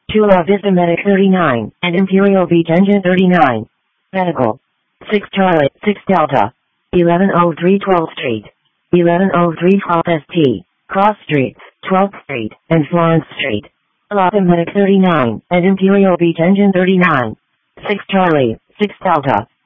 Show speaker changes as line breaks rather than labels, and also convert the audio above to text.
Chula Vista Medic 39, and Imperial Beach Engine 39. Medical. 6 Charlie, 6 Delta. 1103 12th Street. 1103 Hop St. Cross Street, 12th Street, and Florence Street. Chula Medic 39, and Imperial Beach Engine 39. 6 Charlie, 6 Delta.